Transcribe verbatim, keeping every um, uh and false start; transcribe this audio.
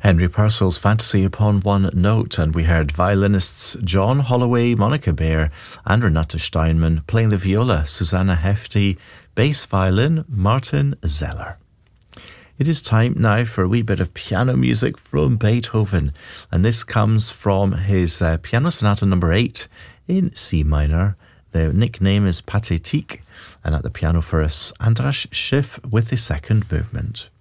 Henry Purcell's Fantasy Upon One Note, and we heard violinists John Holloway, Monica Baer and Renata Steinman playing the viola, Susanna Hefti, bass violin, Martin Zeller. It is time now for a wee bit of piano music from Beethoven, and this comes from his uh, Piano Sonata number eight in C minor. The nickname is Pathétique, and at the piano for us, Andras Schiff with the second movement.